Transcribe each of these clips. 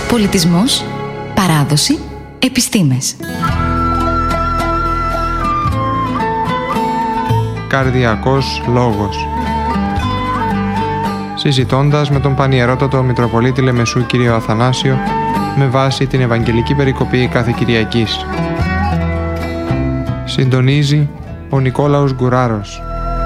Πολιτισμός, παράδοση, επιστήμες. Καρδιακός λόγος. Συζητώντας με τον Πανιερότατο Μητροπολίτη Λεμεσού κύριο Αθανάσιο με βάση την Ευαγγελική Περικοπή κάθε Κυριακής. Συντονίζει ο Νικόλαος Γκουράρος.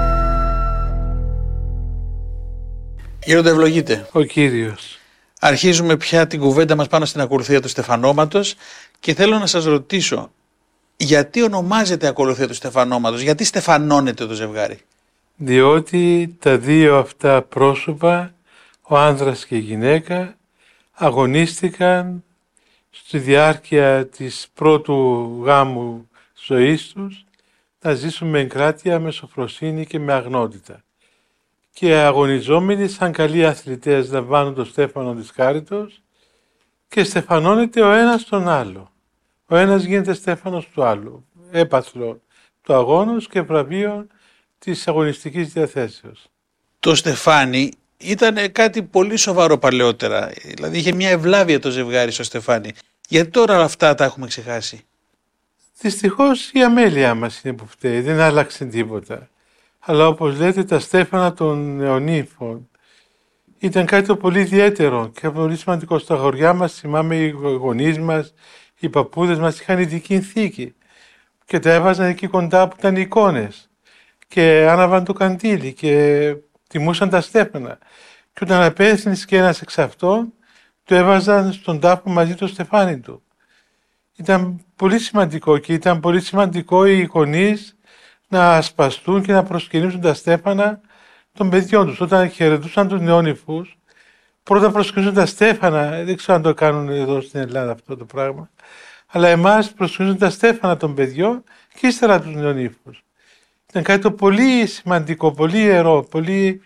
Γέροντα, ευλογείτε. Ο Κύριος. Αρχίζουμε πια την κουβέντα μας πάνω στην ακολουθία του στεφανώματος και θέλω να σας ρωτήσω, γιατί ονομάζεται ακολουθία του στεφανώματος, γιατί στεφανώνεται το ζευγάρι? Διότι τα δύο αυτά πρόσωπα, ο άνδρας και η γυναίκα, αγωνίστηκαν στη διάρκεια της πρώτου γάμου ζωής τους να ζήσουν με εγκράτεια, με σοφροσύνη και με αγνότητα. Και αγωνιζόμενοι σαν καλοί αθλητές λαμβάνουν το στέφανο της χάριτος και στεφανώνεται ο ένας τον άλλο. Ο ένας γίνεται στέφανος του άλλου, έπαθλο του αγώνος και βραβείο της αγωνιστικής διαθέσεως. Το στεφάνι ήταν κάτι πολύ σοβαρό παλαιότερα, δηλαδή είχε μια ευλάβεια το ζευγάρι στο στεφάνι. Γιατί τώρα αυτά τα έχουμε ξεχάσει? Δυστυχώς η αμέλεια μας είναι που φταίει, δεν άλλαξε τίποτα. Αλλά όπως λέτε, τα στέφανα των νεονύμφων ήταν κάτι το πολύ ιδιαίτερο και πολύ σημαντικό. Στα χωριά μας, θυμάμαι, οι γονείς μας, οι παππούδες μας είχαν ειδική θήκη και τα έβαζαν εκεί κοντά που ήταν εικόνες και άναβαν το καντήλι και τιμούσαν τα στέφανα. Και όταν απέθυνες και ένας εξ αυτών, το έβαζαν στον τάφο μαζί το στεφάνι του. Ήταν πολύ σημαντικό και ήταν πολύ σημαντικό οι γονείς να ασπαστούν και να προσκυνήσουν τα στέφανα των παιδιών τους. Όταν χαιρετούσαν τους νεόνυφους, πρώτα προσκυνήσουν τα στέφανα, δεν ξέρω αν το κάνουν εδώ στην Ελλάδα αυτό το πράγμα, αλλά εμάς προσκυνήσουν τα στέφανα των παιδιών και ύστερα τους νεονύφους. Ήταν κάτι το πολύ σημαντικό, πολύ ιερό, πολύ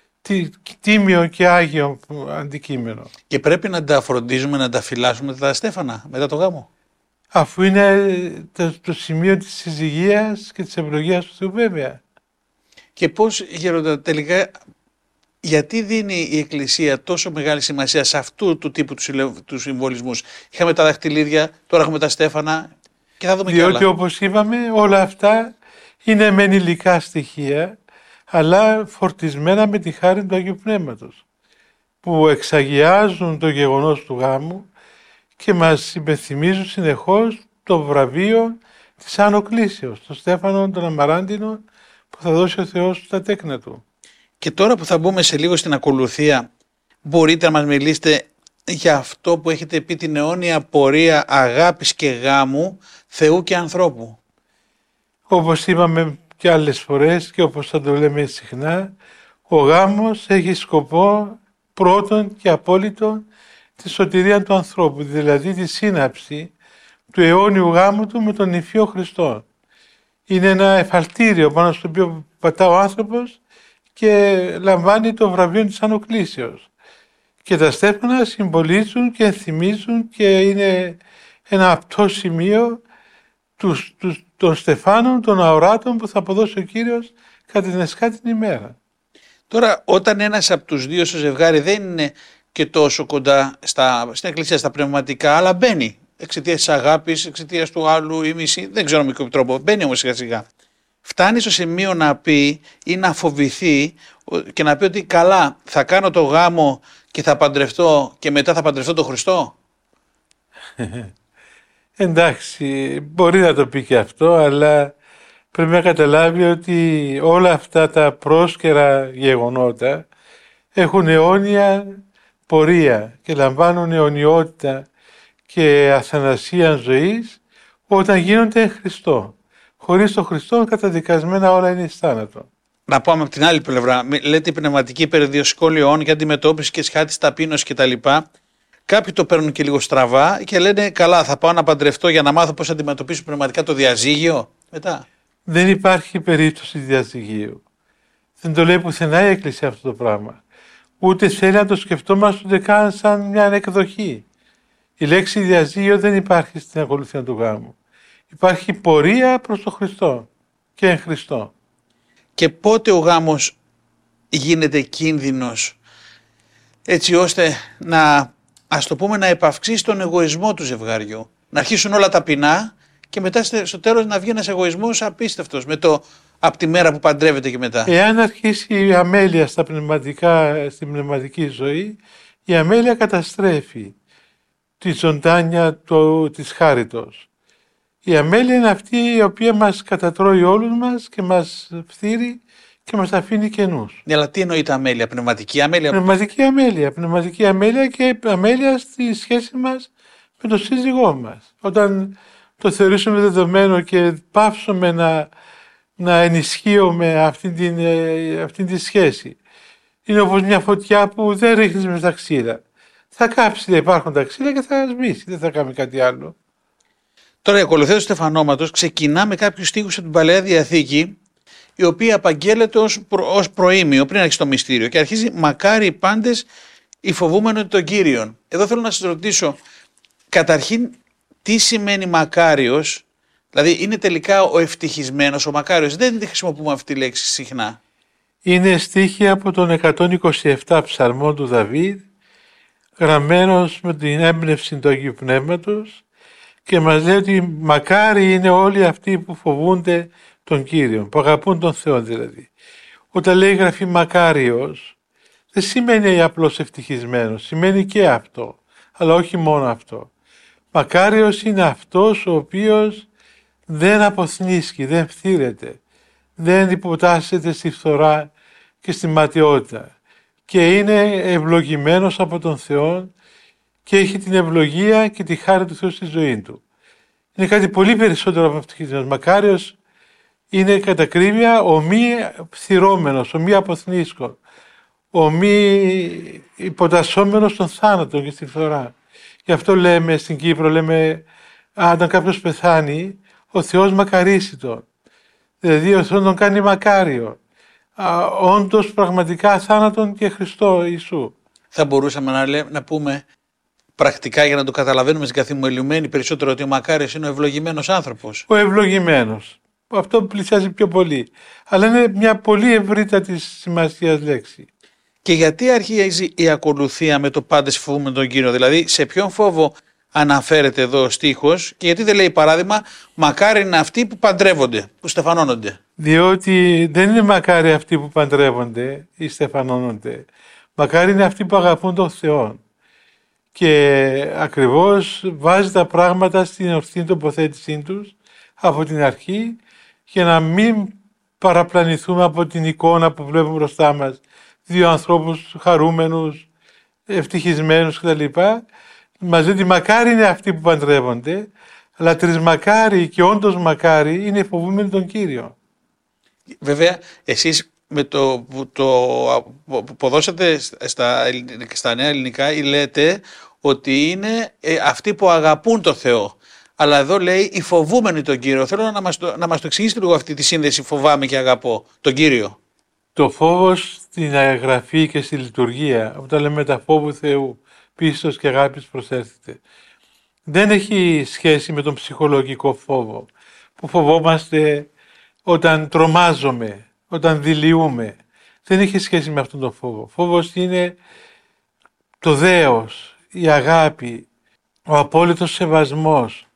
τίμιο και άγιο αντικείμενο. Και πρέπει να τα φροντίζουμε, να τα φυλάσσουμε τα στέφανα μετά το γάμο. Αφού είναι το σημείο της συζυγίας και της ευλογίας του Θεού, βέβαια. Και πώς, Γέροντα, τελικά, γιατί δίνει η Εκκλησία τόσο μεγάλη σημασία σε αυτού του τύπου του συμβολισμούς? Είχαμε τα δαχτυλίδια, τώρα έχουμε τα στέφανα και θα δούμε κι άλλα. Διότι όπως είπαμε, όλα αυτά είναι μεν υλικά στοιχεία, αλλά φορτισμένα με τη χάρη του Αγίου Πνεύματος, που εξαγιάζουν το γεγονός του γάμου και μας υπενθυμίζουν συνεχώς το βραβείο της Άνω Κλήσεως, το στέφανο των αμαράντινων που θα δώσει ο Θεός στα τέκνα του. Και τώρα που θα μπούμε σε λίγο στην ακολουθία, μπορείτε να μας μιλήσετε για αυτό που έχετε πει, την αιώνια πορεία αγάπης και γάμου Θεού και ανθρώπου? Όπως είπαμε και άλλες φορές και όπως θα το λέμε συχνά, ο γάμος έχει σκοπό πρώτον και απόλυτον τη σωτηρία του ανθρώπου, δηλαδή τη σύναψη του αιώνιου γάμου του με τον Υφιό Χριστό. Είναι ένα εφαλτήριο πάνω στο οποίο πατά ο άνθρωπος και λαμβάνει το βραβείο της Άνω Κλήσεως. Και τα στέφανα συμβολίζουν και θυμίζουν και είναι ένα απτό σημείο των στεφάνων, των αοράτων που θα αποδώσει ο Κύριος κατά την εσκάτηνη ημέρα. Τώρα, όταν ένας από τους δύο στο ζευγάρι δεν είναι και τόσο κοντά στην Εκκλησία, στα πνευματικά, αλλά μπαίνει εξαιτίας της αγάπης, εξαιτίας του άλλου ή μισή, δεν ξέρω με ποιο τρόπο, μπαίνει όμως σιγά σιγά. Φτάνει στο σημείο να πει ή να φοβηθεί και να πει ότι καλά, θα κάνω το γάμο και θα παντρευτώ και μετά θα παντρευτώ τον Χριστό. Εντάξει, μπορεί να το πει και αυτό, αλλά πρέπει να καταλάβει ότι όλα αυτά τα πρόσκαιρα γεγονότα έχουν αιώνια πορεία και λαμβάνουν αιωνιότητα και αθανασία ζωής όταν γίνονται εν Χριστώ. Χωρίς τον Χριστό καταδικασμένα όλα είναι εις θάνατο. Να πάμε από την άλλη πλευρά. Λέτε η πνευματική περιδιοσκόλιον για αντιμετώπιση και σχάτης ταπείνωση κτλ. Κάποιοι το παίρνουν και λίγο στραβά και λένε καλά, θα πάω να παντρευτώ για να μάθω πώς να αντιμετωπίσω πνευματικά το διαζύγιο. Μετά. Δεν υπάρχει περίπτωση διαζυγίου. Δεν το λέει πουθενά η Εκκλησία αυτό το πράγμα. Ούτε θέλει να το σκεφτόμαστε ούτε καν σαν μια εκδοχή. Η λέξη διαζύγιο δεν υπάρχει στην ακολουθία του γάμου. Υπάρχει πορεία προς τον Χριστό και εν Χριστώ. Και πότε ο γάμος γίνεται κίνδυνος έτσι ώστε να ας το πούμε, να επαυξήσει τον εγωισμό του ζευγαριού. Να αρχίσουν όλα ταπεινά και μετά στο τέλος να βγει ένας εγωισμός απίστευτος από τη μέρα που παντρεύεται και μετά. Εάν αρχίσει η αμέλεια στην πνευματική ζωή, η αμέλεια καταστρέφει τη ζωντάνια της χάριτος. Η αμέλεια είναι αυτή η οποία μας κατατρώει όλους μας και μας φθείρει και μας αφήνει κενούς. Ναι, αλλά τι εννοείται αμέλεια, πνευματική αμέλεια? Πνευματική αμέλεια και αμέλεια στη σχέση μας με τον σύζυγό μας. Όταν το θεωρήσουμε δεδομένο και πάψουμε να ενισχύουμε αυτή τη σχέση. Είναι όπως μια φωτιά που δεν ρίχνεις με τα ξύλα. Θα κάψει, θα υπάρχουν τα ξύλα και θα σβήσει, δεν θα κάνει κάτι άλλο. Τώρα η ακολουθία του Στεφανώματος ξεκινά με κάποιους στίχους από την Παλαιά Διαθήκη, η οποία απαγγέλλεται ως προήμιο πριν αρχίσει το μυστήριο και αρχίζει «Μακάρι οι πάντες οι φοβούμενοι των Κύριων». Εδώ θέλω να σας ρωτήσω, καταρχήν, τι σημαίνει μακάριος? Δηλαδή είναι τελικά ο ευτυχισμένος, ο μακάριος? Δεν τη χρησιμοποιούμε αυτή τη λέξη συχνά. Είναι στίχοι από τον 127 ψαλμό του Δαβίδ, γραμμένος με την έμπνευση του Αγίου Πνεύματος, και μας λέει ότι μακάρι είναι όλοι αυτοί που φοβούνται τον Κύριο, που αγαπούν τον Θεό δηλαδή. Όταν λέει η Γραφή μακάριος, δεν σημαίνει απλώς ευτυχισμένος, σημαίνει και αυτό, αλλά όχι μόνο αυτό. Μακάριος είναι αυτός ο οποίος δεν αποθνίσκει, δεν φθείρεται, δεν υποτάσσεται στη φθορά και στη ματαιότητα και είναι ευλογημένος από τον Θεό και έχει την ευλογία και τη χάρη του Θεού στη ζωή του. Είναι κάτι πολύ περισσότερο από ευτυχισμένος. Μακάριος είναι κατά ακρίβεια ο μη φθυρώμενος, ο μη αποθνίσκων, ο μη υποτασσόμενος στον θάνατο και στη φθορά. Γι' αυτό λέμε στην Κύπρο, όταν κάποιος πεθάνει, ο Θεός μακαρίσει τον. Δηλαδή ο Θεός τον κάνει μακάριο. Όντως πραγματικά θάνατον και Χριστό Ιησού. Θα μπορούσαμε να πούμε πρακτικά, για να το καταλαβαίνουμε στην καθημερινή περισσότερο, ότι ο μακάριος είναι ο ευλογημένος άνθρωπος. Ο ευλογημένος. Αυτό πλησιάζει πιο πολύ. Αλλά είναι μια πολύ ευρύτατη σημασίας λέξη. Και γιατί αρχίζει η ακολουθία με το πάντες φοβούμενοι τον Κύριο? Δηλαδή σε ποιον φόβο αναφέρεται εδώ ο στίχος και γιατί δεν λέει παράδειγμα μακάρι είναι αυτοί που παντρεύονται, που στεφανώνονται? Διότι δεν είναι μακάρι αυτοί που παντρεύονται ή στεφανώνονται. Μακάρι είναι αυτοί που αγαπούν τον Θεό. Και ακριβώς βάζει τα πράγματα στην ορθή τοποθέτησή τους από την αρχή για να μην παραπλανηθούμε από την εικόνα που βλέπουμε μπροστά μας. Δύο ανθρώπους χαρούμενους, ευτυχισμένους κτλ. Μας λέει ότι μακάρι είναι αυτοί που παντρεύονται, αλλά τρισμακάρι και όντως μακάρι είναι οι φοβούμενοι τον Κύριο. Βέβαια, εσείς με το που αποδώσατε στα νέα ελληνικά λέτε ότι είναι αυτοί που αγαπούν τον Θεό. Αλλά εδώ λέει οι φοβούμενοι τον Κύριο. Θέλω να μας το εξηγήσετε λίγο αυτή τη σύνδεση φοβάμαι και αγαπώ τον Κύριο. Το φόβος στην Αγραφή και στη λειτουργία, όταν λέμε τα φόβου Θεού, πίστος και αγάπης προσέρχεται, δεν έχει σχέση με τον ψυχολογικό φόβο που φοβόμαστε όταν τρομάζουμε, όταν δειλιούμε. Δεν έχει σχέση με αυτόν τον φόβο. Φόβος είναι το δέος, η αγάπη, ο απόλυτος σεβασμός.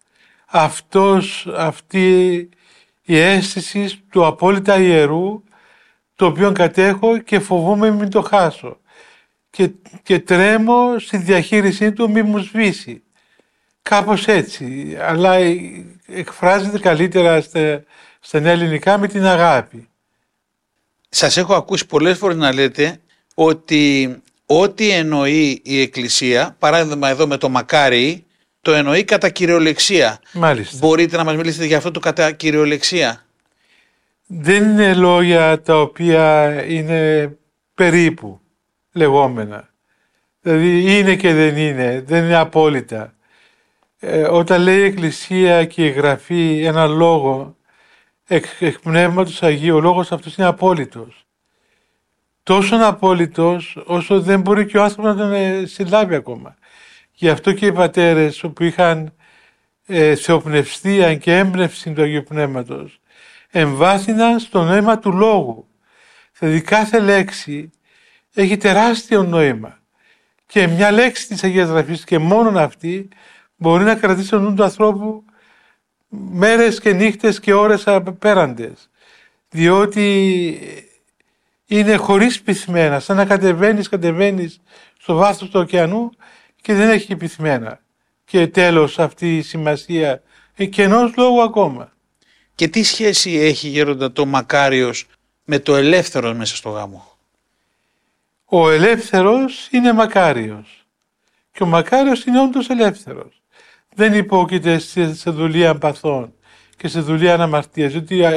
Αυτή η αίσθηση του απόλυτα ιερού, το οποίο κατέχω και φοβούμαι μην το χάσω. Και τρέμω στη διαχείρισή του μη μου σβήσει. Κάπως έτσι, αλλά εκφράζεται καλύτερα στα νέα ελληνικά με την αγάπη. Σας έχω ακούσει πολλές φορές να λέτε ότι ό,τι εννοεί η Εκκλησία, παράδειγμα εδώ με το μακάρι, το εννοεί κατά κυριολεξία. Μάλιστα. Μπορείτε να μας μιλήσετε για αυτό το κατά κυριολεξία? Δεν είναι λόγια τα οποία είναι περίπου λεγόμενα. Δηλαδή είναι και δεν είναι απόλυτα. Όταν λέει η Εκκλησία και η Γραφή ένα λόγο εκ Πνεύματος Αγίου, ο λόγος αυτός είναι απόλυτος. Τόσο απόλυτος όσο δεν μπορεί και ο άνθρωπος να τον συλλάβει ακόμα. Γι' αυτό και οι πατέρες που είχαν θεοπνευστία και έμπνευση του Αγίου Πνεύματος εμβάθυναν στο νόημα του λόγου. Δηλαδή κάθε λέξη έχει τεράστιο νόημα Και μια λέξη της Αγίας Γραφής και μόνον αυτή μπορεί να κρατήσει τον νου του ανθρώπου μέρες και νύχτες και ώρες απέραντες. Διότι είναι χωρίς πυθμένα, σαν να κατεβαίνεις στο βάθος του ωκεανού και δεν έχει πυθμένα. Και τέλος αυτή η σημασία και ενός λόγου ακόμα. Και τι σχέση έχει, γέροντα, το μακάριος με το ελεύθερο μέσα στο γάμο? Ο ελεύθερος είναι μακάριος και ο μακάριος είναι όντως ελεύθερος. Δεν υπόκειται σε δουλεία παθών και σε δουλεία αναμαρτίας,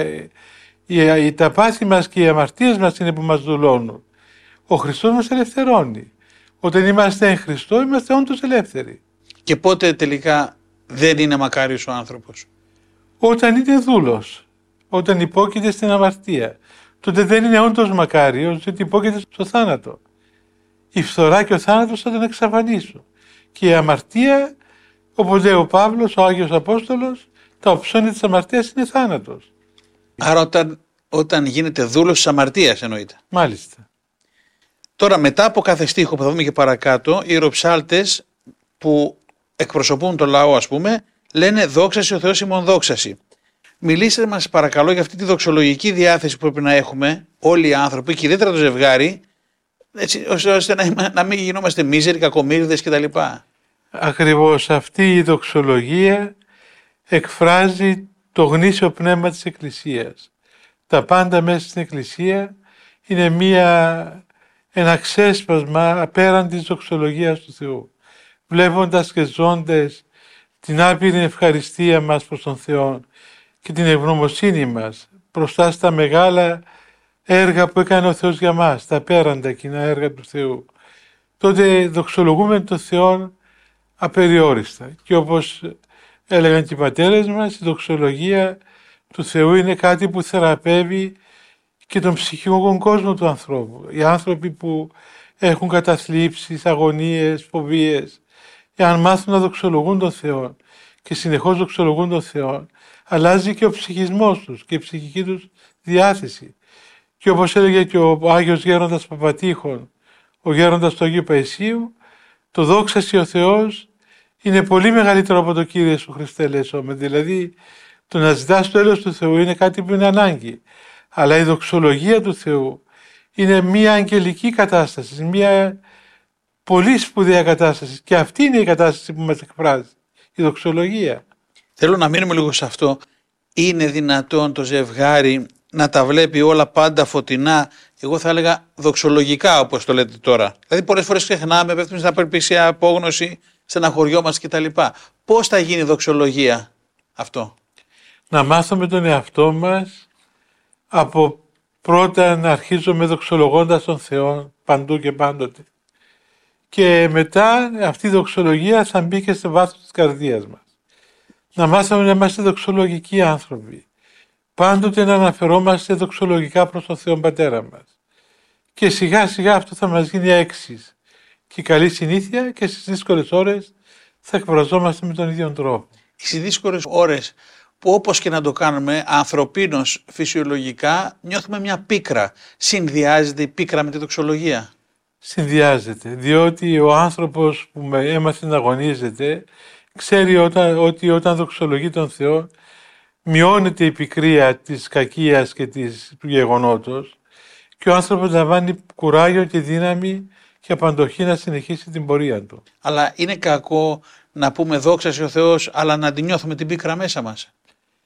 διότι τα πάθη μας και οι αμαρτίες μας είναι που μας δουλώνουν. Ο Χριστός μας ελευθερώνει. Όταν είμαστε εν Χριστώ είμαστε όντως ελεύθεροι. Και πότε τελικά δεν είναι μακάριος ο άνθρωπος? Όταν είναι δούλος, όταν υπόκειται στην αμαρτία, τότε δεν είναι όντως μακάριος, διότι υπόκειται στο θάνατο. Η φθορά και ο θάνατος θα τον εξαφανίσουν. Και η αμαρτία, όπως λέει ο Παύλος, ο Άγιος Απόστολος, τα οψώνια της αμαρτίας είναι θάνατος. Άρα όταν γίνεται δούλος της αμαρτίας εννοείται. Μάλιστα. Τώρα μετά από κάθε στίχο που θα δούμε και παρακάτω, οι ιεροψάλτες που εκπροσωπούν το λαό, ας πούμε, λένε «Δόξαση ο Θεός ημών δόξαση». Μιλήστε μας παρακαλώ για αυτή τη δοξολογική διάθεση που πρέπει να έχουμε όλοι οι άνθρωποι και ιδιαίτερα το ζευγάρι, έτσι, ώστε να μην γινόμαστε μίζεροι, κακομοίριδες κτλ. Ακριβώς αυτή η δοξολογία εκφράζει το γνήσιο πνεύμα της Εκκλησίας. Τα πάντα μέσα στην Εκκλησία είναι ένα ξέσπασμα απέραν της δοξολογίας του Θεού. Βλέποντας και ζώντας την άπειρη ευχαριστία μας προς τον Θεό και την ευγνωμοσύνη μας μπροστά στα μεγάλα έργα που έκανε ο Θεός για μας, τα απέραντα κοινά έργα του Θεού, τότε δοξολογούμε τον Θεό απεριόριστα. Και όπως έλεγαν και οι πατέρες μας, η δοξολογία του Θεού είναι κάτι που θεραπεύει και τον ψυχικό κόσμο του ανθρώπου. Οι άνθρωποι που έχουν καταθλίψεις, αγωνίες, φοβίες, εάν μάθουν να δοξολογούν τον Θεό και συνεχώς δοξολογούν τον Θεό, αλλάζει και ο ψυχισμός τους και η ψυχική τους διάθεση. Και όπως έλεγε και ο Άγιος Γέροντας Παπατήχων, ο Γέροντας του Αγίου Παϊσίου, το δόξαση ο Θεός είναι πολύ μεγαλύτερο από το Κύριε Σου Χριστέ λεσόμε. Δηλαδή το να ζητάς το έλεος του Θεού είναι κάτι που είναι ανάγκη. Αλλά η δοξολογία του Θεού είναι μια αγγελική κατάσταση, μια πολύ σπουδαία κατάσταση. Και αυτή είναι η κατάσταση που μας εκφράζει, η δοξολογία. Θέλω να μείνουμε λίγο σε αυτό. Είναι δυνατόν το ζευγάρι να τα βλέπει όλα πάντα φωτεινά, εγώ θα έλεγα δοξολογικά όπως το λέτε τώρα? Δηλαδή πολλές φορές ξεχνάμε, πέφτουμε στην απελπισία, απόγνωση, στεναχωριόμαστε κτλ. Πώς θα γίνει δοξολογία αυτό? Να μάθουμε τον εαυτό μας από πρώτα να αρχίζουμε δοξολογώντας τον Θεό παντού και πάντοτε. Και μετά αυτή η δοξολογία θα μπει και στο βάθος της καρδίας μας. Να μάθουμε να είμαστε δοξολογικοί άνθρωποι. Πάντοτε να αναφερόμαστε δοξολογικά προς τον Θεό Πατέρα μας. Και σιγά σιγά αυτό θα μας γίνει έξις και καλή συνήθεια και στις δύσκολες ώρες θα εκφραζόμαστε με τον ίδιο τρόπο. Στις δύσκολες ώρες που όπως και να το κάνουμε ανθρωπίνως φυσιολογικά νιώθουμε μια πίκρα. Συνδυάζεται η πίκρα με τη δοξολογία? Συνδυάζεται, διότι ο άνθρωπος που έμαθε να αγωνίζεται ξέρει ότι όταν δοξολογεί τον Θεό μειώνεται η πικρία της κακίας και του γεγονότος και ο άνθρωπος λαμβάνει κουράγιο και δύναμη και απαντοχή να συνεχίσει την πορεία του. Αλλά είναι κακό να πούμε δόξαση ο Θεός αλλά να την νιώθουμε την πίκρα μέσα μας?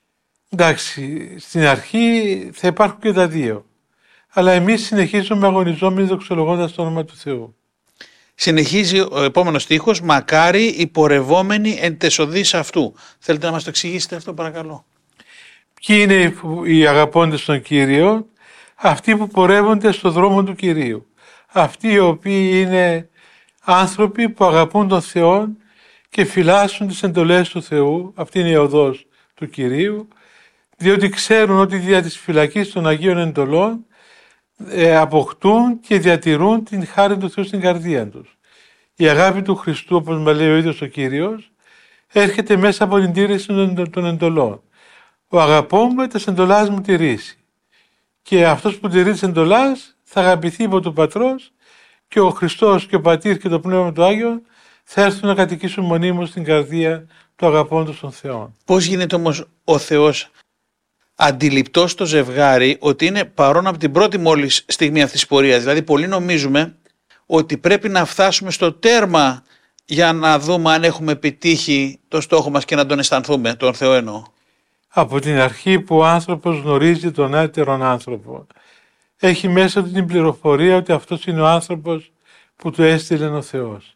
Εντάξει, στην αρχή θα υπάρχουν και τα δύο. Αλλά εμείς συνεχίζουμε αγωνιζόμενοι δοξολογώντας το όνομα του Θεού. Συνεχίζει ο επόμενος στίχος, μακάρι οι πορευόμενοι εν τεσοδείς αυτού. Θέλετε να μας το εξηγήσετε αυτό παρακαλώ? Ποιοι είναι οι αγαπώντες των Κύριων? Αυτοί που πορεύονται στο δρόμο του Κυρίου. Αυτοί οι οποίοι είναι άνθρωποι που αγαπούν τον Θεό και φυλάσσουν τις εντολές του Θεού. Αυτή είναι η οδός του Κυρίου, διότι ξέρουν ότι δια της φυλακής των Αγίων Εντολών αποκτούν και διατηρούν την χάρη του Θεού στην καρδία τους. Η αγάπη του Χριστού, όπως μας λέει ο ίδιος ο Κύριος, έρχεται μέσα από την τήρηση των εντολών. Ο αγαπώμε τας εντολάς μου τηρήσει. Και αυτός που τηρεί τις εντολάς θα αγαπηθεί από τον Πατρός και ο Χριστός και ο Πατήρ και το Πνεύμα του Άγιο θα έρθουν να κατοικήσουν μονίμως στην καρδία του αγαπώντος των Θεών. Πώς γίνεται όμως ο Θεός αντιληπτός στο ζευγάρι ότι είναι παρόν από την πρώτη μόλις στιγμή αυτής της πορείας? Δηλαδή πολλοί νομίζουμε ότι πρέπει να φτάσουμε στο τέρμα για να δούμε αν έχουμε επιτύχει το στόχο μας και να τον αισθανθούμε, τον Θεό εννοώ. Από την αρχή που ο άνθρωπος γνωρίζει τον έτερον άνθρωπο, έχει μέσα του την πληροφορία ότι αυτός είναι ο άνθρωπος που του έστειλε ο Θεός.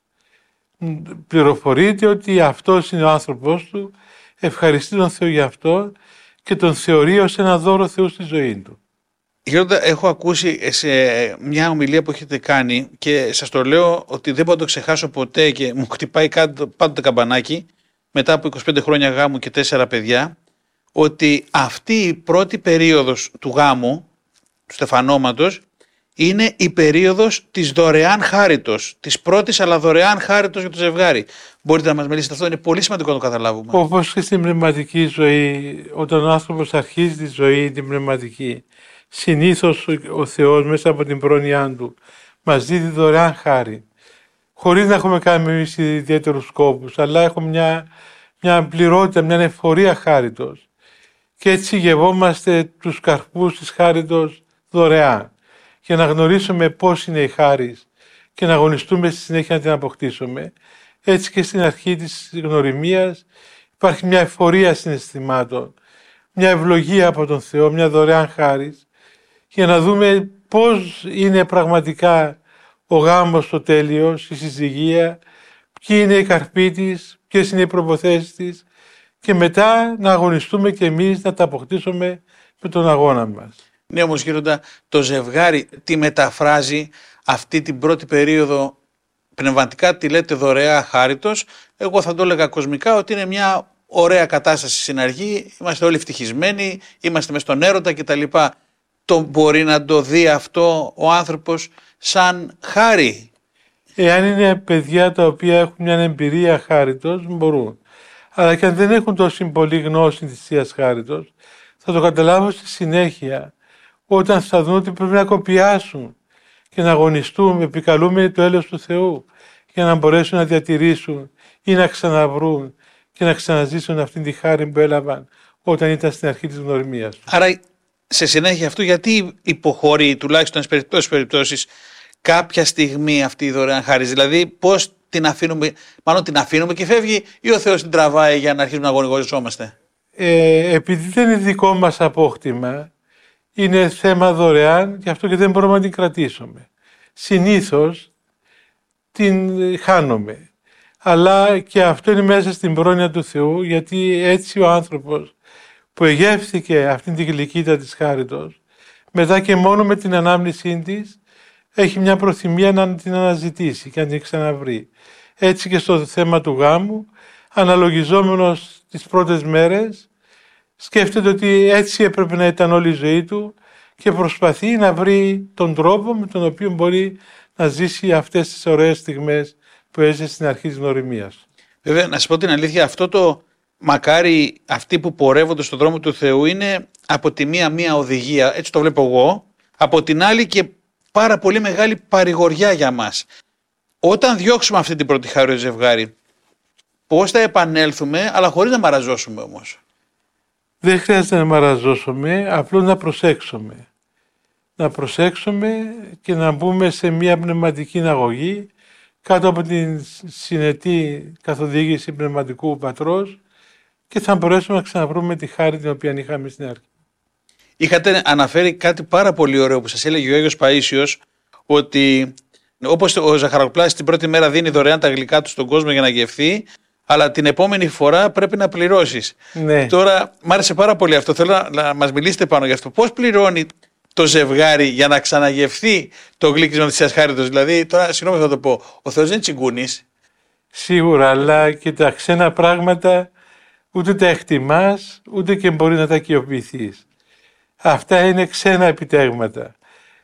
Πληροφορείται ότι αυτός είναι ο άνθρωπος του, ευχαριστεί τον Θεό για αυτό και τον θεωρεί ως ένα δώρο Θεού στη ζωή του. Γέροντα, έχω ακούσει σε μια ομιλία που έχετε κάνει και σας το λέω ότι δεν μπορώ να το ξεχάσω ποτέ και μου χτυπάει πάντοτε καμπανάκι μετά από 25 χρόνια γάμου και 4 παιδιά, ότι αυτή η πρώτη περίοδος του γάμου, του στεφανώματος, είναι η περίοδος της δωρεάν χάριτος, της πρώτης αλλά δωρεάν χάριτος για το ζευγάρι. Μπορείτε να μας μιλήσετε αυτό? Είναι πολύ σημαντικό να το καταλάβουμε. Όπως και στην πνευματική ζωή, όταν ο άνθρωπος αρχίζει τη ζωή την πνευματική, συνήθως ο Θεός μέσα από την πρόνοιά του μας δίδει δωρεάν χάρη, χωρίς να έχουμε κάνει εμείς ιδιαίτερους σκόπους, αλλά έχουμε μια πληρότητα, μια εφορία χάριτος. Και έτσι γευόμαστε τους καρπούς της χάριτος δωρεάν, για να γνωρίσουμε πώς είναι η χάρις και να αγωνιστούμε στη συνέχεια να την αποκτήσουμε. Έτσι και στην αρχή της γνωριμίας υπάρχει μια εφορία συναισθημάτων, μια ευλογία από τον Θεό, μια δωρεάν χάρις, για να δούμε πώς είναι πραγματικά ο γάμος στο τέλειος, η συζυγία, ποιοι είναι οι καρποί της, ποιες είναι οι προποθέσεις της και μετά να αγωνιστούμε και εμείς να τα αποκτήσουμε με τον αγώνα μας. Ναι, όμως γέροντα, το ζευγάρι τι μεταφράζει αυτή την πρώτη περίοδο? Πνευματικά τη λέτε δωρεά χάριτος, εγώ θα το έλεγα κοσμικά ότι είναι μια ωραία κατάσταση στην αρχή, είμαστε όλοι ευτυχισμένοι, είμαστε μες στον έρωτα κτλ. Το μπορεί να το δει αυτό ο άνθρωπος σαν χάρη? Εάν είναι παιδιά τα οποία έχουν μια εμπειρία χάριτος, μπορούν. Αλλά και αν δεν έχουν τόση πολύ γνώση της Θείας χάριτος, θα το καταλάβουν στη συνέχεια, όταν θα δουν ότι πρέπει να κοπιάσουν και να αγωνιστούν επικαλούμενοι το έλεος του Θεού για να μπορέσουν να διατηρήσουν ή να ξαναβρούν και να ξαναζήσουν αυτήν τη χάρη που έλαβαν όταν ήταν στην αρχή της γνωριμίας. Άρα σε συνέχεια αυτού γιατί υποχωρεί τουλάχιστον στις περιπτώσεις περιπτώσεις κάποια στιγμή αυτή η δωρεάν χάρις? Δηλαδή πώς την αφήνουμε, μάλλον την αφήνουμε και φεύγει ή ο Θεός την τραβάει για να αρχίσουμε να αγωνιζόμαστε? Επειδή δεν είναι δικό μας απόκτημα, είναι θέμα δωρεάν, γι' αυτό και δεν μπορούμε να την κρατήσουμε. Συνήθως την χάνουμε. Αλλά και αυτό είναι μέσα στην πρόνοια του Θεού, γιατί έτσι ο άνθρωπος που εγεύθηκε αυτήν την γλυκύτητα της χάριτος, μετά και μόνο με την ανάμνησή της, έχει μια προθυμία να την αναζητήσει και να την ξαναβρει. Έτσι και στο θέμα του γάμου, αναλογιζόμενος τις πρώτες μέρες, σκέφτεται ότι έτσι έπρεπε να ήταν όλη η ζωή του και προσπαθεί να βρει τον τρόπο με τον οποίο μπορεί να ζήσει αυτές τις ωραίες στιγμές που έζησε στην αρχή της γνωριμίας. Βέβαια, να σας πω την αλήθεια, αυτό το μακάρι αυτοί που πορεύονται στον δρόμο του Θεού είναι από τη μία οδηγία, έτσι το βλέπω εγώ, από την άλλη και πάρα πολύ μεγάλη παρηγοριά για μας. Όταν διώξουμε αυτή την πρώτη χάρη ζευγάρι, πώς θα επανέλθουμε, αλλά χωρίς να μαραζώσουμε όμως? Δεν χρειάζεται να μαραζώσουμε, απλώς να προσέξουμε. Να προσέξουμε και να μπούμε σε μια πνευματική αγωγή κάτω από την συνετή καθοδήγηση πνευματικού πατρός και θα μπορέσουμε να ξαναβρούμε τη χάρη την οποία είχαμε στην αρχή. Είχατε αναφέρει κάτι πάρα πολύ ωραίο που σας έλεγε ο Άγιος Παΐσιος, ότι όπως ο ζαχαροπλάστης την πρώτη μέρα δίνει δωρεάν τα γλυκά του στον κόσμο για να γευθεί, αλλά την επόμενη φορά πρέπει να πληρώσεις. Ναι. Τώρα, μ' άρεσε πάρα πολύ αυτό. Θέλω να μας μιλήσετε πάνω γι' αυτό. Πώς πληρώνει το ζευγάρι για να ξαναγευθεί το γλύκισμα της Θείας χάριτος? Δηλαδή, τώρα, συγγνώμη θα το πω, ο Θεός δεν είναι τσιγκούνης. Σίγουρα, αλλά και τα ξένα πράγματα ούτε τα εκτιμάς, ούτε και μπορεί να τα οικειοποιηθείς. Αυτά είναι ξένα επιτέγματα.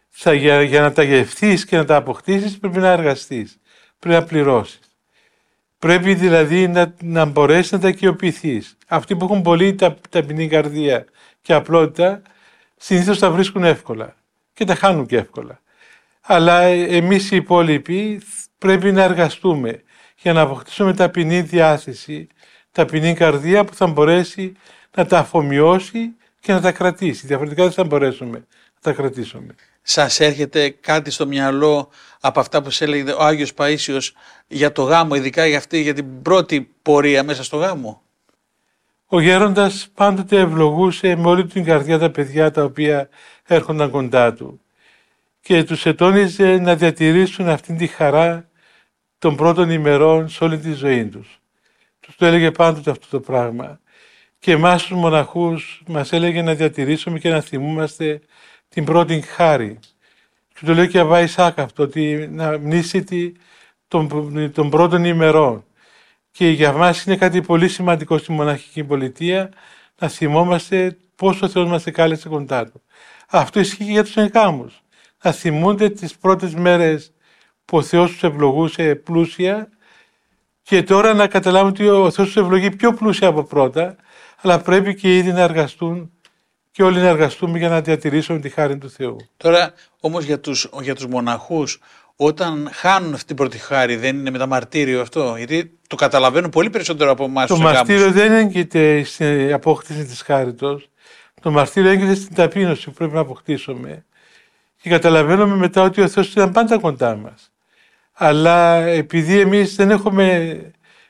Για να τα γευθείς και να τα αποκτήσεις πρέπει να εργαστείς, πρέπει να πληρώσεις. Πρέπει δηλαδή να μπορέσεις να τα οικειοποιηθείς. Αυτοί που έχουν πολύ ταπεινή καρδία και απλότητα, συνήθως τα βρίσκουν εύκολα και τα χάνουν και εύκολα. Αλλά εμείς οι υπόλοιποι πρέπει να εργαστούμε για να αποκτήσουμε ταπεινή διάθεση, ταπεινή καρδία που θα μπορέσει να τα αφομοιώσει και να τα κρατήσει. Διαφορετικά δεν θα μπορέσουμε να τα κρατήσουμε. Σας έρχεται κάτι στο μυαλό από αυτά που σας έλεγε ο Άγιος Παΐσιος για το γάμο, ειδικά για την πρώτη πορεία μέσα στο γάμο? Ο γέροντας πάντοτε ευλογούσε με όλη την καρδιά τα παιδιά τα οποία έρχονταν κοντά του και τους ετώνιζε να διατηρήσουν αυτήν τη χαρά των πρώτων ημερών σε όλη τη ζωή τους. Τους το έλεγε πάντοτε αυτό το πράγμα. Και εμάς τους μοναχούς μας έλεγε να διατηρήσουμε και να θυμούμαστε την πρώτη χάρη. Και το λέει και Αβά Ισάκ αυτό, ότι να μνήσεται των πρώτων ημερών. Και για μας είναι κάτι πολύ σημαντικό στη μοναχική πολιτεία να θυμόμαστε πόσο ο Θεός μας εκάλεσε κοντά του. Αυτό ισχύει και για τους εγγάμους. Να θυμούνται τις πρώτες μέρες που ο Θεός τους ευλογούσε πλούσια και τώρα να καταλάβουν ότι ο Θεός τους ευλογεί πιο πλούσια από πρώτα, αλλά πρέπει και ήδη να εργαστούν και όλοι να εργαστούμε για να διατηρήσουμε τη χάρη του Θεού. Τώρα όμως για τους μοναχούς, όταν χάνουν αυτή την πρώτη χάρη, δεν είναι μεταμαρτύριο αυτό? Γιατί το καταλαβαίνουν πολύ περισσότερο από εμάς. Το μαρτύριο δεν έγκυται στην απόκτηση της χάριτος. Το μαρτύριο έγκυται στην ταπείνωση που πρέπει να αποκτήσουμε. Και καταλαβαίνουμε μετά ότι ο Θεός ήταν πάντα κοντά μας. Αλλά επειδή εμείς δεν έχουμε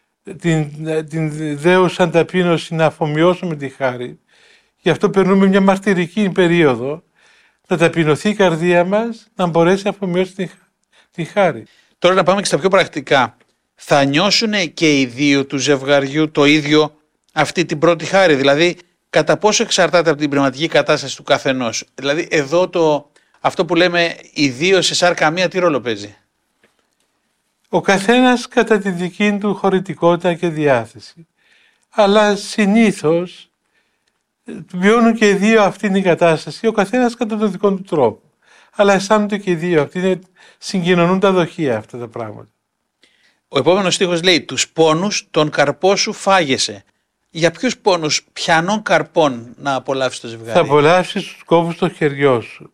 την δέουσα ταπείνωση να αφομοιώσουμε τη χάρη, γι' αυτό περνούμε μια μαρτυρική περίοδο, να ταπεινωθεί η καρδία μας, να μπορέσει να αφομοιώσει τη χάρη. Τώρα να πάμε και στα πιο πρακτικά. Θα νιώσουν και οι δύο του ζευγαριού το ίδιο αυτή την πρώτη χάρη? Δηλαδή, κατά πόσο εξαρτάται από την πνευματική κατάσταση του καθενός? Δηλαδή, εδώ αυτό που λέμε οι δύο σε σάρκα μία, τι ρόλο παίζει? Ο καθένας κατά τη δική του χωρητικότητα και διάθεση. Αλλά συνήθως βιώνουν και οι δύο αυτήν την κατάσταση, ο καθένας κατά τον δικό του τρόπο. Αλλά αισθάνονται και οι δύο. Συγκοινωνούν τα δοχεία αυτά τα πράγματα. Ο επόμενος στίχος λέει: τους πόνους των καρπών σου φάγεσαι. Για ποιους πόνους, ποιανών καρπών να απολαύσεις το ζευγάρι? Θα απολαύσεις τους κόβους των χεριών σου.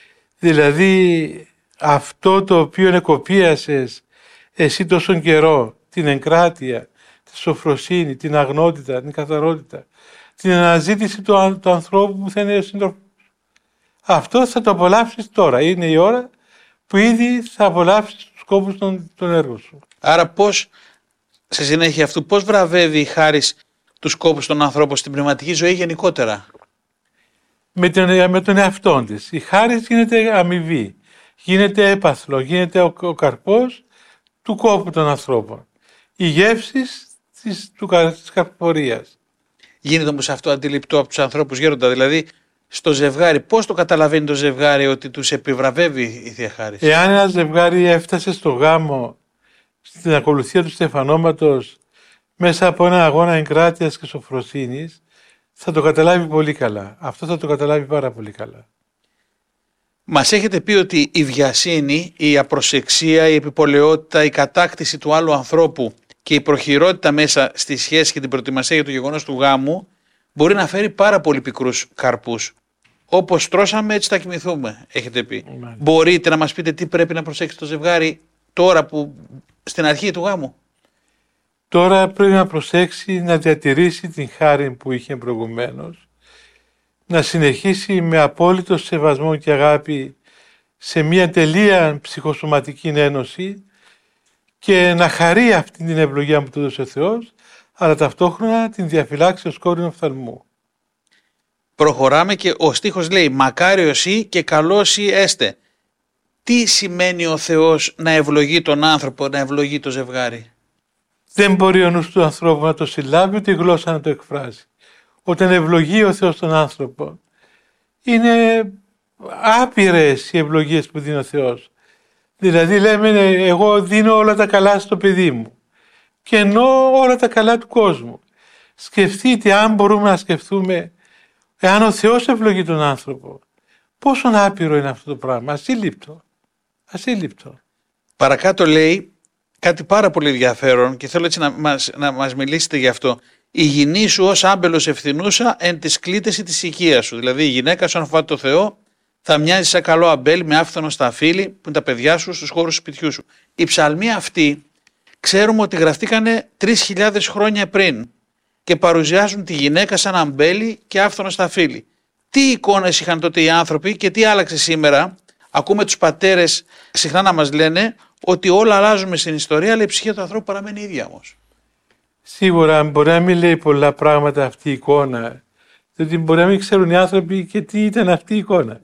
Δηλαδή αυτό το οποίο εκοπίασες εσύ τόσον καιρό, την εγκράτεια, τη σοφροσύνη, την αγνότητα, την καθαρότητα, την αναζήτηση του ανθρώπου που θα είναι ο σύντροφος. Αυτό θα το απολαύσεις τώρα. Είναι η ώρα που ήδη θα απολαύσεις τους κόπους των έργων σου. Άρα πώς, σε συνέχεια αυτού, πώς βραβεύει η χάρις τους κόπους των ανθρώπων στην πνευματική ζωή γενικότερα? Με τον εαυτό της. Η χάρις γίνεται αμοιβή, γίνεται έπαθλο, γίνεται ο καρπός του κόπου των ανθρώπων. Η γεύση της καρπορίας. Γίνεται όμως αυτό αντιληπτό από τους ανθρώπους, γέροντα? Δηλαδή, στο ζευγάρι, πώς το καταλαβαίνει το ζευγάρι ότι τους επιβραβεύει η Θεία Χάρις? Εάν ένα ζευγάρι έφτασε στο γάμο, στην ακολουθία του στεφανώματος, μέσα από ένα αγώνα εγκράτειας και σοφροσύνης, θα το καταλάβει πολύ καλά. Αυτό θα το καταλάβει πάρα πολύ καλά. Μας έχετε πει ότι η βιασύνη, η απροσεξία, η επιπολαιότητα, η κατάκτηση του άλλου ανθρώπου και η προχειρότητα μέσα στη σχέση και την προετοιμασία για το γεγονός του γάμου μπορεί να φέρει πάρα πολύ πικρούς καρπούς. Όπως τρώσαμε, έτσι θα κοιμηθούμε, έχετε πει. Μπορείτε να μας πείτε τι πρέπει να προσέξει το ζευγάρι τώρα που στην αρχή του γάμου? Τώρα πρέπει να προσέξει να διατηρήσει την χάρη που είχε προηγουμένως, να συνεχίσει με απόλυτο σεβασμό και αγάπη σε μια τελεία ψυχοσωματική ένωση και να χαρεί αυτή την ευλογία που του έδωσε ο Θεός, αλλά ταυτόχρονα την διαφυλάξει ως κόρηνο οφθαλμού. Προχωράμε και ο στίχος λέει: μακάριος ή και καλός ή έστε. Τι σημαίνει ο Θεός να ευλογεί τον άνθρωπο, να ευλογεί το ζευγάρι? Δεν μπορεί ο νους του ανθρώπου να το συλλάβει, ούτε η γλώσσα να το εκφράσει. Όταν ευλογεί ο Θεός τον άνθρωπο, είναι άπειρες οι ευλογίες που δίνει ο Θεός. Δηλαδή λέμε, εγώ δίνω όλα τα καλά στο παιδί μου και εννοώ όλα τα καλά του κόσμου. Σκεφτείτε, αν μπορούμε να σκεφτούμε, εάν ο Θεός ευλογεί τον άνθρωπο, πόσο άπειρο είναι αυτό το πράγμα, ασύλληπτο. Παρακάτω λέει κάτι πάρα πολύ ενδιαφέρον και θέλω έτσι να μας μιλήσετε γι' αυτό. Η γυνή σου ως άμπελος ευθυνούσα εν της κλήτεση της οικίας σου. Δηλαδή η γυναίκα σου, αν φοβάται το Θεό, θα μοιάζει σαν καλό αμπέλι με άφθονο σταφύλι που είναι τα παιδιά σου στους χώρους του σπιτιού σου. Οι ψαλμοί αυτοί ξέρουμε ότι γραφτήκανε 3.000 χρόνια πριν και παρουσιάζουν τη γυναίκα σαν αμπέλι και άφθονο σταφύλι. Τι εικόνες είχαν τότε οι άνθρωποι και τι άλλαξε σήμερα? Ακούμε τους πατέρες συχνά να μας λένε ότι όλα αλλάζουμε στην ιστορία, αλλά η ψυχή του ανθρώπου παραμένει ίδια όμως. Σίγουρα μπορεί να μην λέει πολλά πράγματα αυτή η εικόνα, διότι μπορεί να μην ξέρουν οι άνθρωποι και τι ήταν αυτή η εικόνα.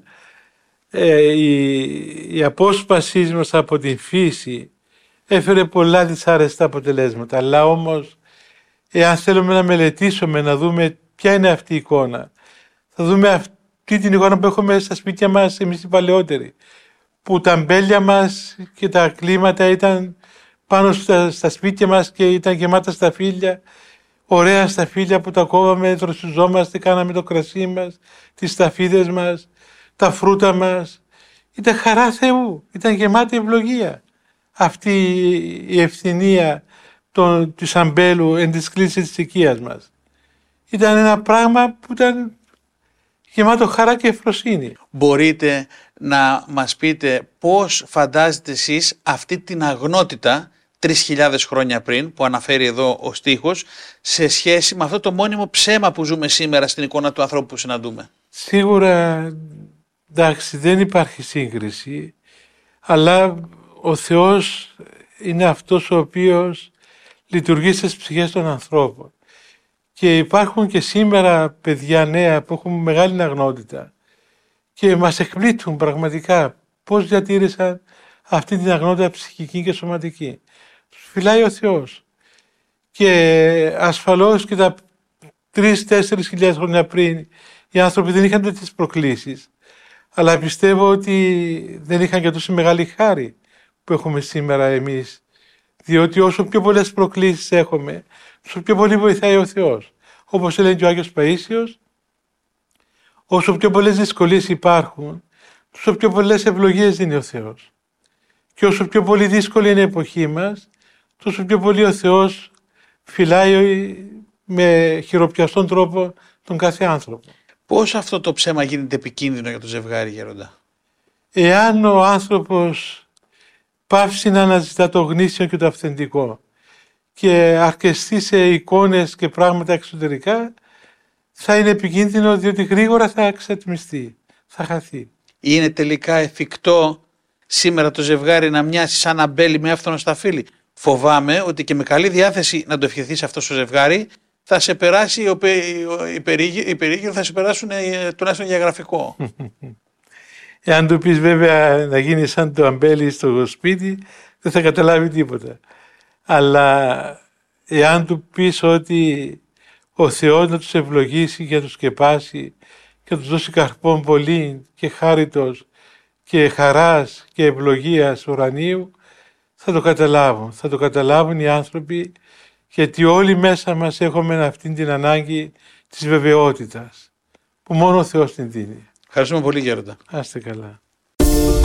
Η απόσπασή μας από την φύση έφερε πολλά δυσάρεστα αποτελέσματα, αλλά όμως εάν θέλουμε να μελετήσουμε, να δούμε ποια είναι αυτή η εικόνα, θα δούμε αυτή την εικόνα που έχουμε στα σπίτια μας εμείς οι παλαιότεροι, που τα αμπέλια μας και τα κλίματα ήταν πάνω στα σπίτια μας και ήταν γεμάτα σταφύλια, ωραία σταφύλια που τα κόβαμε, δροσιζόμαστε, κάναμε το κρασί μας, τις σταφίδες μας, τα φρούτα μας. Ήταν χαρά Θεού, ήταν γεμάτη ευλογία. Αυτή η ευθυνία της αμπέλου εν της κλίσης της οικίας μας. Ήταν ένα πράγμα που ήταν γεμάτο χαρά και ευφροσύνη. Μπορείτε να μας πείτε πώς φαντάζετε εσείς αυτή την αγνότητα 3.000 χρόνια πριν που αναφέρει εδώ ο στίχος σε σχέση με αυτό το μόνιμο ψέμα που ζούμε σήμερα στην εικόνα του ανθρώπου που συναντούμε? Σίγουρα, εντάξει, δεν υπάρχει σύγκριση, αλλά ο Θεός είναι αυτός ο οποίος λειτουργεί στις ψυχές των ανθρώπων. Και υπάρχουν και σήμερα παιδιά νέα που έχουν μεγάλη αγνότητα και μας εκπλήττουν πραγματικά πώς διατήρησαν αυτή την αγνότητα ψυχική και σωματική. Τους φυλάει ο Θεός. Και ασφαλώς και τα 3-4 χιλιάδες χρόνια πριν οι άνθρωποι δεν είχαν τέτοιες προκλήσεις. Αλλά πιστεύω ότι δεν είχαν και τόσο μεγάλη χάρη που έχουμε σήμερα εμείς. Διότι όσο πιο πολλές προκλήσεις έχουμε, όσο πιο πολύ βοηθάει ο Θεός. Όπως έλεγε και ο Άγιος Παΐσιος, όσο πιο πολλές δυσκολίες υπάρχουν, τόσο πιο πολλές ευλογίες δίνει ο Θεός. Και όσο πιο πολύ δύσκολη είναι η εποχή μας, τόσο πιο πολύ ο Θεός φυλάει με χειροπιαστόν τρόπο τον κάθε άνθρωπο. Πώς αυτό το ψέμα γίνεται επικίνδυνο για το ζευγάρι, Γέροντα? Εάν ο άνθρωπος πάψει να αναζητά το γνήσιο και το αυθεντικό και αρκεστεί σε εικόνες και πράγματα εξωτερικά, θα είναι επικίνδυνο, διότι γρήγορα θα εξατμιστεί, θα χαθεί. Είναι τελικά εφικτό σήμερα το ζευγάρι να μοιάσει σαν αμπέλι με άφθονο σταφύλι? Φοβάμαι ότι και με καλή διάθεση να το ευχηθείς αυτό στο ζευγάρι θα σε περάσει οι περίγυροι, θα σε περάσουν τουλάχιστον για γραφικό. Εάν του πεις βέβαια να γίνει σαν το αμπέλι στο σπίτι, δεν θα καταλάβει τίποτα. Αλλά εάν του πεις ότι ο Θεός να τους ευλογήσει και να τους σκεπάσει και να τους δώσει καρπόν πολύ και χάριτος και χαράς και ευλογίας ουρανίου, θα το καταλάβουν. Θα το καταλάβουν οι άνθρωποι, γιατί όλοι μέσα μας έχουμε αυτήν την ανάγκη της βεβαιότητας που μόνο ο Θεός την δίνει. Ευχαριστούμε πολύ, Γέροντα. Άστε καλά.